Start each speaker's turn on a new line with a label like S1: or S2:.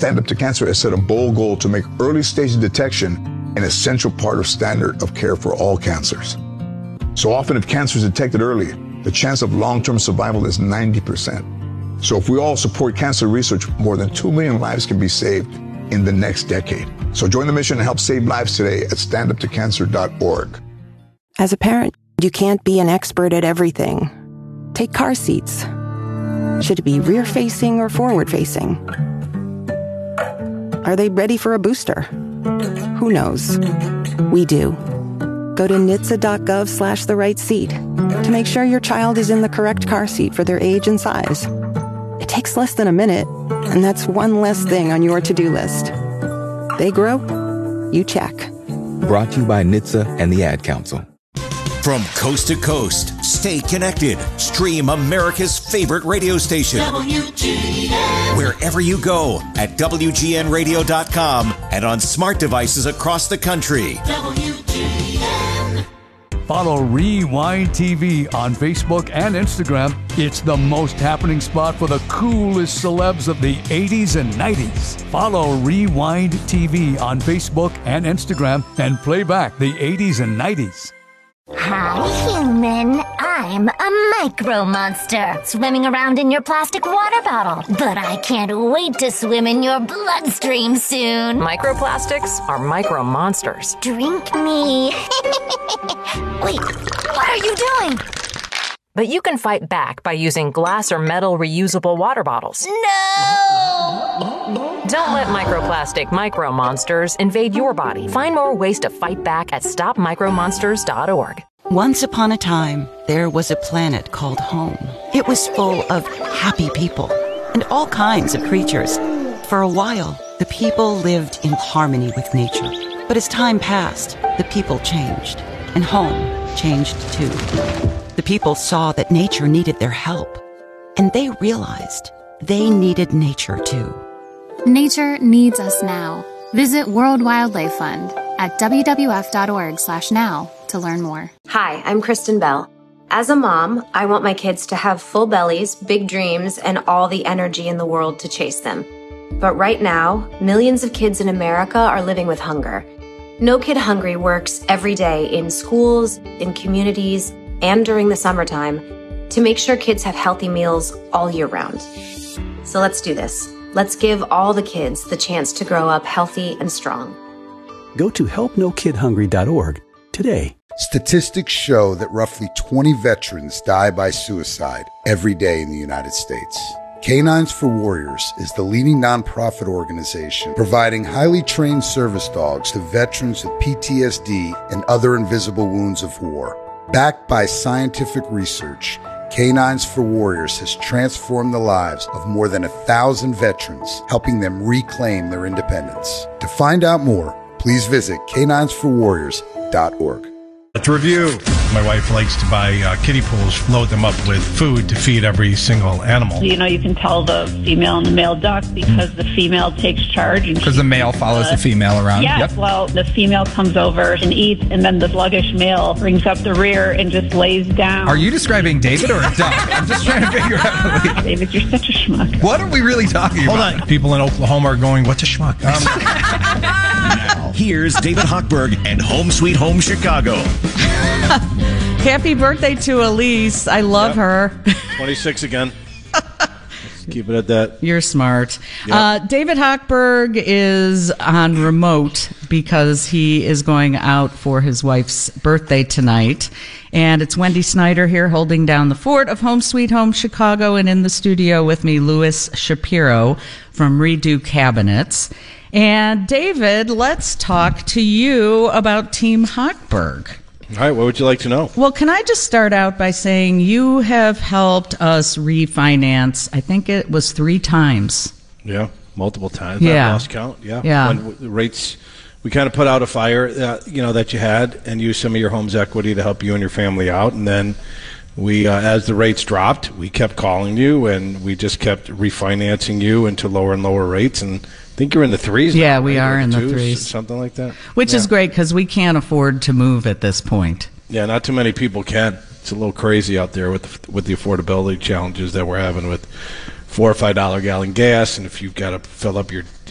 S1: Stand Up to Cancer has set a bold goal to make early stage detection an essential part of standard of care for all cancers. So often if cancer is detected early, the chance of long-term survival is 90%. So if we all support cancer research, more than 2 million lives can be saved in the next decade. So join the mission and help save lives today at standuptocancer.org.
S2: As a parent, you can't be an expert at everything. Take car seats. Should it be rear-facing or forward-facing? Are they ready for a booster? Who knows? We do. Go to NHTSA.gov/the right seat to make sure your child is in the correct car seat for their age and size. It takes less than a minute, and that's one less thing on your to-do list. They grow, you check.
S3: Brought to you by NHTSA and the Ad Council.
S4: From coast to coast, stay connected. Stream America's favorite radio station. WGN. Wherever you go at WGNradio.com and on smart devices across the country. WGN.
S5: Follow Rewind TV on Facebook and Instagram. It's the most happening spot for the coolest celebs of the 80s and 90s. Follow Rewind TV on Facebook and Instagram and play back the 80s and 90s.
S6: Hi, human. I'm a micro monster, swimming around in your plastic water bottle. But I can't wait to swim in your bloodstream soon.
S7: Microplastics are micro monsters.
S6: Drink me. Wait, what are you doing?
S7: But you can fight back by using glass or metal reusable water bottles.
S6: No!
S7: Don't let microplastic micro monsters invade your body. Find more ways to fight back at stopmicromonsters.org.
S8: Once upon a time, there was a planet called home. It was full of happy people and all kinds of creatures. For a while, the people lived in harmony with nature. But as time passed, the people changed, and home changed too. The people saw that nature needed their help, and they realized they needed nature too.
S9: Nature needs us now. Visit World Wildlife Fund at wwf.org/now to learn more.
S10: Hi, I'm Kristen Bell. As a mom, I want my kids to have full bellies, big dreams, and all the energy in the world to chase them. But right now, millions of kids in America are living with hunger. No Kid Hungry works every day in schools, in communities, and during the summertime to make sure kids have healthy meals all year round. So let's do this. Let's give all the kids the chance to grow up healthy and strong.
S11: Go to helpnokidhungry.org today.
S12: Statistics show that roughly 20 veterans die by suicide every day in the United States. Canines for Warriors is the leading nonprofit organization providing highly trained service dogs to veterans with PTSD and other invisible wounds of war. Backed by scientific research, Canines for Warriors has transformed the lives of more than 1,000 veterans, helping them reclaim their independence. To find out more, please visit caninesforwarriors.org.
S13: Let's review. My wife likes to buy kiddie pools, load them up with food to feed every single animal.
S14: You know, you can tell the female and the male duck because the female takes charge.
S15: Because the male follows the female around.
S14: Yeah, yep. Well, the female comes over and eats, and then the sluggish male brings up the rear and just lays down.
S15: Are you describing David or a duck? I'm just trying to figure out.
S14: David, you're such a schmuck.
S15: What are we really talking about?
S13: Hold on. People in Oklahoma are going, what's a schmuck?
S4: Here's David Hochberg and Home Sweet Home Chicago.
S16: Happy birthday to Elise. I love her.
S13: 26 again. Let's keep it at that.
S16: You're smart.
S13: Yep.
S16: David Hochberg is on remote because he is going out for his wife's birthday tonight. And it's Wendy Snyder here holding down the fort of Home Sweet Home Chicago. And in the studio with me, Louis Shapiro from Redo Cabinets. And David, let's talk to you about Team Hochberg.
S13: All right, what would you like to know?
S16: Well, can I just start out by saying you have helped us refinance, I think it was 3 times.
S13: Yeah, multiple times.
S16: Yeah.
S13: I lost count. Yeah.
S16: Yeah.
S13: When the rates, we kind of put out a fire, that you had, and used some of your home's equity to help you and your family out. And then we, as the rates dropped, we kept calling you, and we just kept refinancing you into lower and lower rates. And I think you're in the 3s.
S16: Yeah,
S13: now,
S16: we
S13: right?
S16: are in the
S13: 2s,
S16: 3s.
S13: Something like that.
S16: Which is great because we can't afford to move at this point.
S13: Yeah, not too many people can. It's a little crazy out there with the affordability challenges that we're having with $4 or $5 gallon gas, and if you've got to fill up your